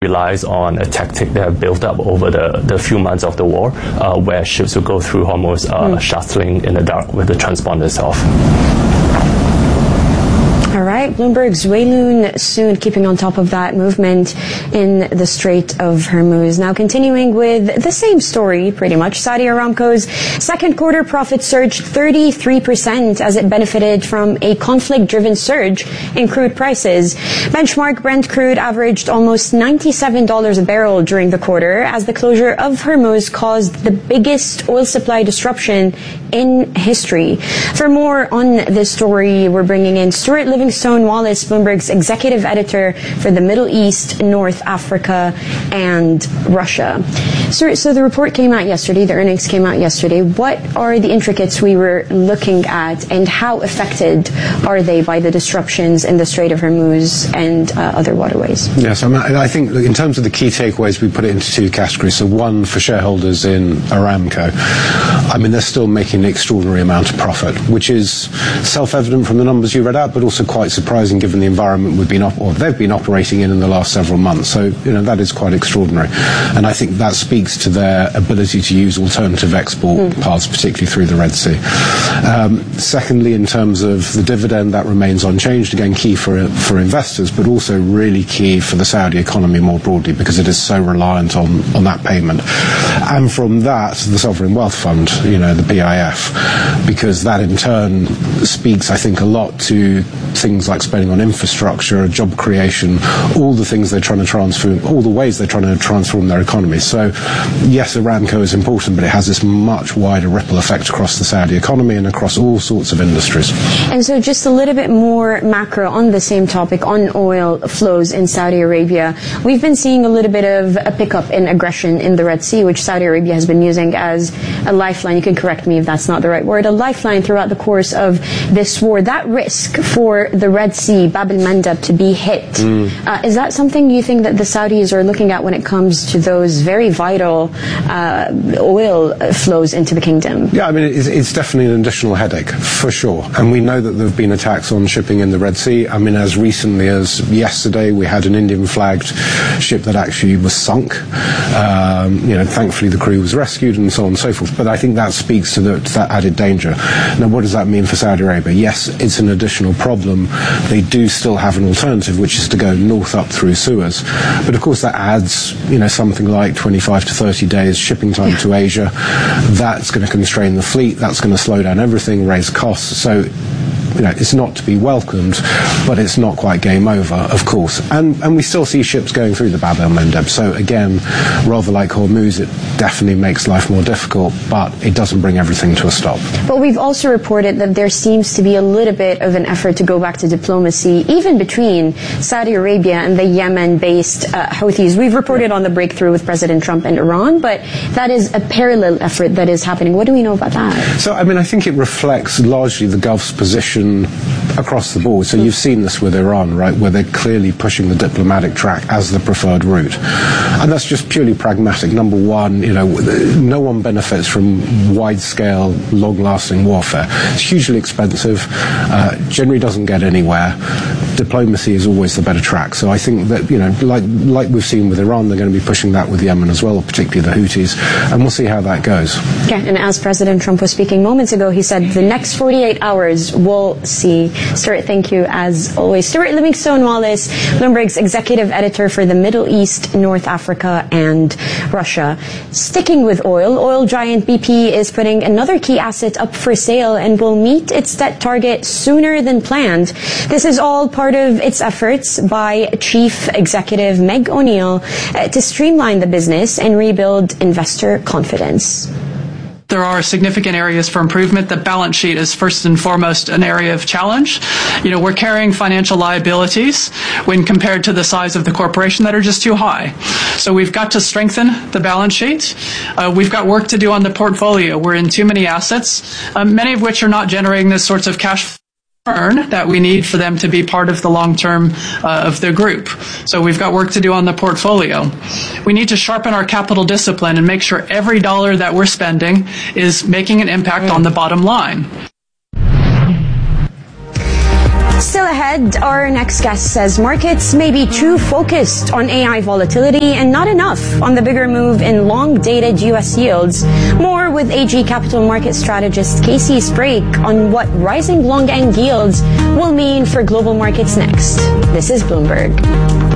relies on a tactic that have built up over the few months of the war, where ships will go through Hormuz, shuttling in the dark with the transponders off. All right, Bloomberg's Wei Loon Soon keeping on top of that movement in the Strait of Hormuz. Now continuing with the same story, pretty much. Saudi Aramco's second quarter profit surged 33% as it benefited from a conflict-driven surge in crude prices. Benchmark Brent crude averaged almost $97 a barrel during the quarter as the closure of Hormuz caused the biggest oil supply disruption in history. For more on this story, we're bringing in Stuart Livingstone Wallace, Bloomberg's executive editor for the Middle East, North Africa, and Russia. So the report came out yesterday, the earnings came out yesterday. What are the intricacies we were looking at, and how affected are they by the disruptions in the Strait of Hormuz and other waterways? Yes, I think in terms of the key takeaways, we put it into two categories. So one for shareholders in Aramco. I mean, they're still making an extraordinary amount of profit, which is self-evident from the numbers you read out, but also quite surprising given the environment they've been operating in the last several months. So, that is quite extraordinary. And I think that speaks to their ability to use alternative export paths, particularly through the Red Sea. Secondly, in terms of the dividend, that remains unchanged. Again, key for investors, but also really key for the Saudi economy more broadly because it is so reliant on that payment. And from that, the Sovereign Wealth Fund, the PIF, because that in turn speaks, I think, a lot to things like spending on infrastructure, job creation, all the things they're trying to transform, all the ways they're trying to transform their economy. So, yes, Aramco is important, but it has this much wider ripple effect across the Saudi economy and across all sorts of industries. And so just a little bit more macro on the same topic, on oil flows in Saudi Arabia. We've been seeing a little bit of a pickup in aggression in the Red Sea, which Saudi Arabia has been using as a lifeline. You can correct me if that's not the right word, a lifeline throughout the course of this war. That risk for the Red Sea, Bab el-Mandeb, to be hit, is that something you think that the Saudis are looking at when it comes to those very vital oil flows into the kingdom? Yeah, I mean, it's definitely an additional headache, for sure. And we know that there have been attacks on shipping in the Red Sea. I mean, as recently as yesterday, we had an Indian-flagged ship that actually was sunk. Thankfully the crew was rescued and so on and so forth. But I think that speaks to that added danger. Now, what does that mean for Saudi Arabia? Yes, it's an additional problem. They do still have an alternative, which is to go north up through Suez. But of course that adds, something like 25 to 30 days shipping time to Asia. That's going to constrain the fleet. That's going to slow down everything, raise costs. So, it's not to be welcomed, but it's not quite game over, of course. And we still see ships going through the Bab el-Mandeb. So again, rather like Hormuz, it definitely makes life more difficult, but it doesn't bring everything to a stop. But we've also reported that there seems to be a little bit of an effort to go back to diplomacy, even between Saudi Arabia and the Yemen-based Houthis. We've reported on the breakthrough with President Trump and Iran, but that is a parallel effort that is happening. What do we know about that? So, I mean, I think it reflects largely the Gulf's position across the board. So you've seen this with Iran, right, where they're clearly pushing the diplomatic track as the preferred route. And that's just purely pragmatic. Number one, no one benefits from wide-scale, long-lasting warfare. It's hugely expensive, generally doesn't get anywhere. Diplomacy is always the better track. So I think that, like we've seen with Iran, they're going to be pushing that with Yemen as well, particularly the Houthis, and we'll see how that goes. Okay, and as President Trump was speaking moments ago, he said the next 48 hours we'll see. Stuart, thank you as always. Stuart Livingstone Wallace, Bloomberg's executive editor for the Middle East, North Africa, and Russia. Sticking with oil giant BP is putting another key asset up for sale and will meet its debt target sooner than planned. This is all part of its efforts by Chief Executive Meg O'Neill to streamline the business and rebuild investor confidence. There are significant areas for improvement. The balance sheet is first and foremost an area of challenge. We're carrying financial liabilities when compared to the size of the corporation that are just too high. So we've got to strengthen the balance sheet. We've got work to do on the portfolio. We're in too many assets, many of which are not generating the sorts of cash earn that we need for them to be part of the long term of the group. So we've got work to do on the portfolio. We need to sharpen our capital discipline and make sure every dollar that we're spending is making an impact on the bottom line. Still Still ahead, our next guest says markets may be too focused on AI volatility and not enough on the bigger move in long-dated U.S. yields. More with AG Capital Market strategist Casey Sprake on what rising long-end yields will mean for global markets next. This is Bloomberg.